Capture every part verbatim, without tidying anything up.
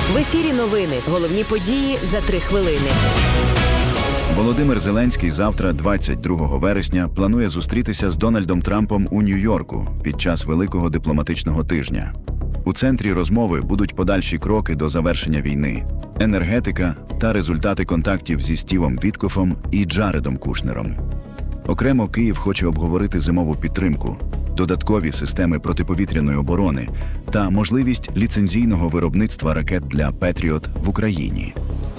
В ефірі новини. Головні події за три хвилини. Володимир Зеленський завтра, двадцять другого вересня, планує зустрітися з Дональдом Трампом у Нью-Йорку під час великого дипломатичного тижня. У центрі розмови будуть подальші кроки до завершення війни, енергетика та результати контактів зі Стівом Віткофом і Джаредом Кушнером. Окремо Київ хоче обговорити зимову підтримку, додаткові системи протиповітряної оборони та можливість ліцензійного виробництва ракет для «Петріот» в Україні.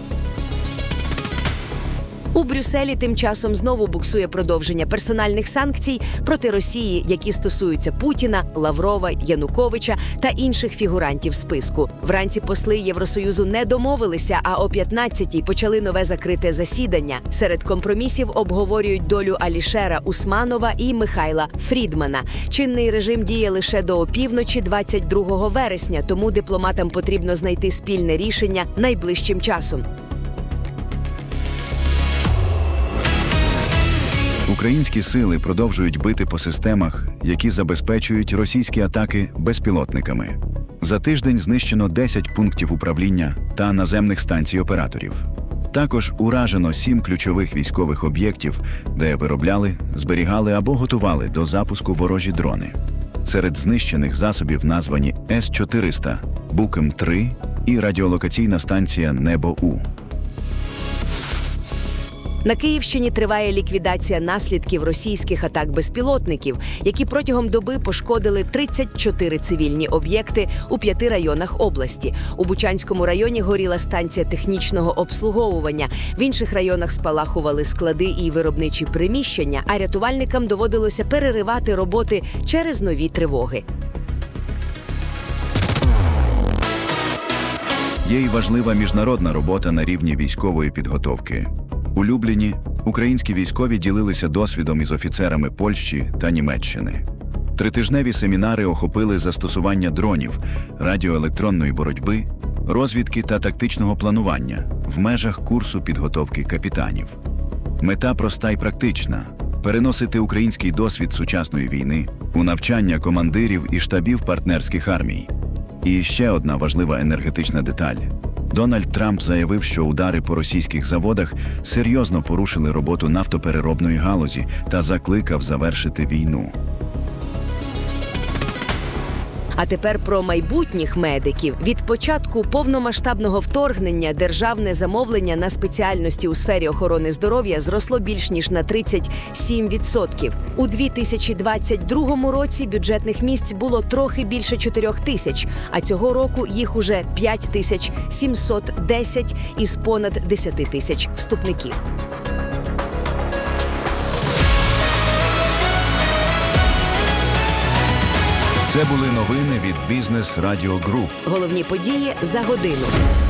У Брюсселі тим часом знову буксує продовження персональних санкцій проти Росії, які стосуються Путіна, Лаврова, Януковича та інших фігурантів списку. Вранці посли Євросоюзу не домовилися, а о п'ятнадцятій почали нове закрите засідання. Серед компромісів обговорюють долю Алішера Усманова і Михайла Фрідмана. Чинний режим діє лише до опівночі двадцять другого вересня, тому дипломатам потрібно знайти спільне рішення найближчим часом. Українські сили продовжують бити по системах, які забезпечують російські атаки безпілотниками. За тиждень знищено десять пунктів управління та наземних станцій операторів. Також уражено сім ключових військових об'єктів, де виробляли, зберігали або готували до запуску ворожі дрони. Серед знищених засобів названі С чотириста, Букем три і радіолокаційна станція Небо-У. На Київщині триває ліквідація наслідків російських атак безпілотників, які протягом доби пошкодили тридцять чотири цивільні об'єкти у п'яти районах області. У Бучанському районі горіла станція технічного обслуговування, в інших районах спалахували склади і виробничі приміщення, а рятувальникам доводилося переривати роботи через нові тривоги. Є й важлива міжнародна робота на рівні військової підготовки. У Любліні українські військові ділилися досвідом із офіцерами Польщі та Німеччини. Тритижневі семінари охопили застосування дронів, радіоелектронної боротьби, розвідки та тактичного планування в межах курсу підготовки капітанів. Мета проста й практична – переносити український досвід сучасної війни у навчання командирів і штабів партнерських армій. І ще одна важлива енергетична деталь. Дональд Трамп заявив, що удари по російських заводах серйозно порушили роботу нафтопереробної галузі та закликав завершити війну. А тепер про майбутніх медиків. Від початку повномасштабного вторгнення державне замовлення на спеціальності у сфері охорони здоров'я зросло більш ніж на тридцять сім відсотків. У дві тисячі двадцять другому році бюджетних місць було трохи більше чотирьох тисяч, а цього року їх уже п'ять тисяч сімсот десять із понад десять тисяч вступників. Це були новини від Бізнес Радіо Груп. Головні події за годину.